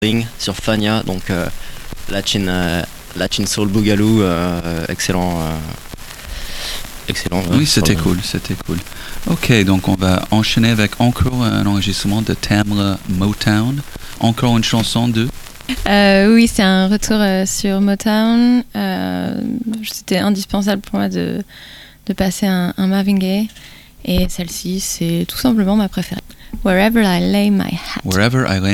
sur Fania, donc Latin Soul Boogaloo, excellent. Excellent. Oui, c'était cool. Ok, donc on va enchaîner avec encore un enregistrement de timbre Motown. Encore une chanson de... Oui, c'est un retour sur Motown. C'était indispensable pour moi de passer un Marvin Gaye. Et celle-ci, c'est tout simplement ma préférée. Wherever I lay my hat.